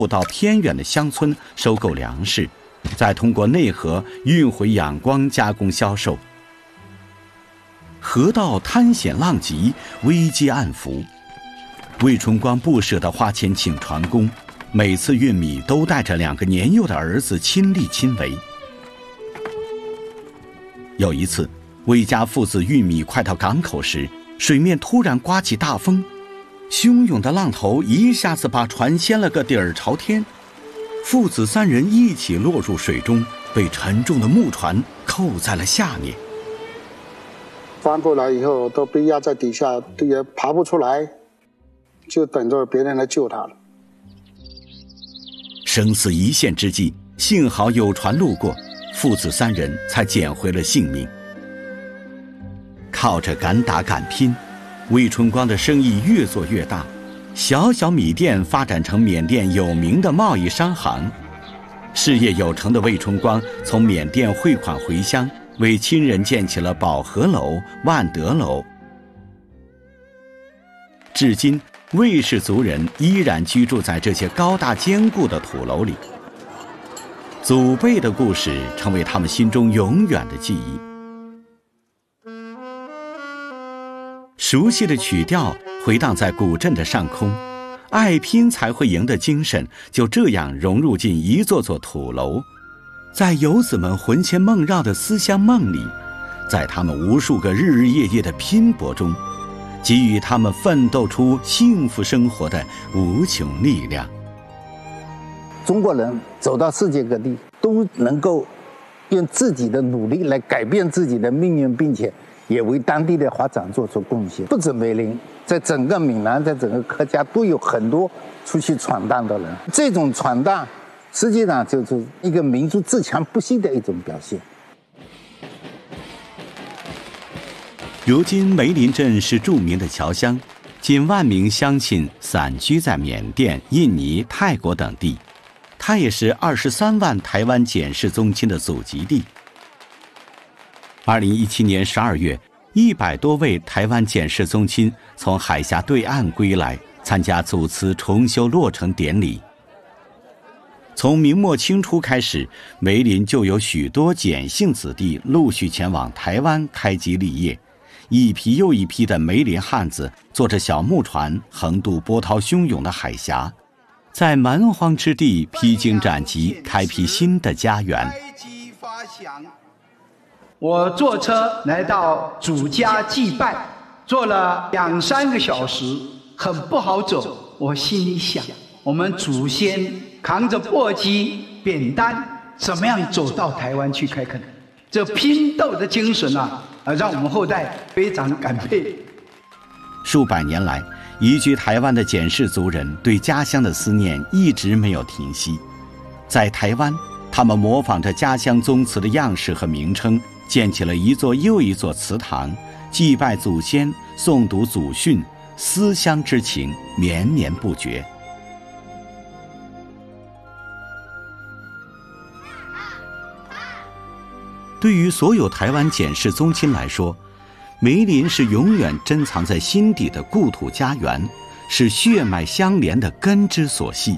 到偏远的乡村收购粮食，再通过内河运回仰光加工销售。河道滩险浪急，危机暗伏。魏春光不舍得花钱请船工，每次运米都带着2个年幼的儿子亲力亲为。有一次，魏家父子运米快到港口时，水面突然刮起大风，汹涌的浪头一下子把船掀了个底儿朝天，父子3人一起落入水中，被沉重的木船扣在了下面。 翻过来以后都被压在底下，也爬不出来，就等着别人来救他了。 生死一线之际，幸好有船路过，父子3人才捡回了性命。靠着敢打敢拼，魏春光的生意越做越大，小小米店发展成缅甸有名的贸易商行。事业有成的魏春光从缅甸汇款回乡，为亲人建起了保和楼、万德楼。至今，魏氏族人依然居住在这些高大坚固的土楼里。祖辈的故事成为他们心中永远的记忆。熟悉的曲调回荡在古镇的上空，爱拼才会赢的精神就这样融入进一座座土楼，在游子们魂牵梦绕的思乡梦里，在他们无数个日日夜夜的拼搏中，给予他们奋斗出幸福生活的无穷力量。 中国人走到世界各地，都能够用自己的努力来改变自己的命运，并且也为当地的发展做出贡献。不止梅林，在整个闽南，在整个客家都有很多出去闯荡的人。这种闯荡实际上就是一个民族自强不息的一种表现。 如今梅林镇是著名的侨乡，近1万名乡亲散居在缅甸、印尼、泰国等地。它也是23万台湾简氏宗亲的祖籍地。2017年12月，100多位台湾简氏宗亲从海峡对岸归来，参加祖祠重修落成典礼。从明末清初开始，梅林就有许多简姓子弟陆续前往台湾开基立业，一批又一批的梅林汉子坐着小木船横渡波涛汹涌的海峡，在蛮荒之地披荆斩棘，开辟新的家园。 我坐车来到主家祭拜，坐了2-3个小时，很不好走。我心里想，我们祖先扛着簸箕、扁担，怎么样走到台湾去开垦？这拼斗的精神啊，让我们后代非常感佩。 数百年来，移居台湾的简氏族人对家乡的思念一直没有停息。在台湾，他们模仿着家乡宗祠的样式和名称，建起了一座又一座祠堂，祭拜祖先，诵读祖训，思乡之情绵绵不绝。对于所有台湾简氏宗亲来说，梅林是永远珍藏在心底的故土家园，是血脉相连的根之所系。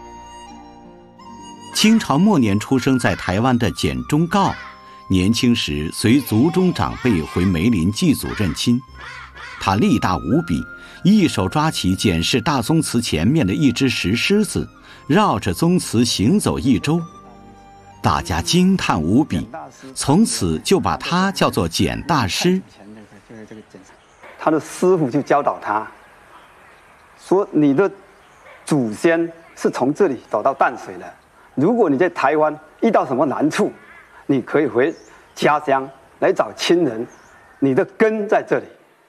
清朝末年出生在台湾的简忠告，年轻时随族中长辈回梅林祭祖认亲。他力大无比，一手抓起简氏大宗祠前面的一只石狮子，绕着宗祠行走1周。大家惊叹无比，从此就把他叫做简大师。 他的师傅就教导他说，你的祖先是从这里走到淡水的，如果你在台湾遇到什么难处，你可以回家乡来找亲人，你的根在这里。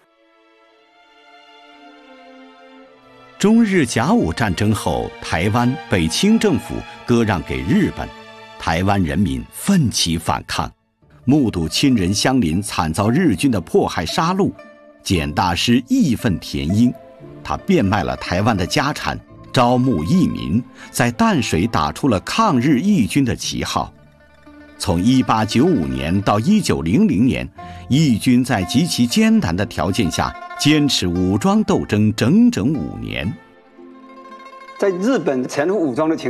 中日甲午战争后，台湾被清政府割让给日本，台湾人民奋起反抗，目睹亲人乡邻惨遭日军的迫害杀戮，简大师义愤填膺，他变卖了台湾的家产，招募义民，在淡水打出了抗日义军的旗号。从1895年到1900年，义军在极其艰难的条件下坚持武装斗争整整5年。 在日本全副武装的情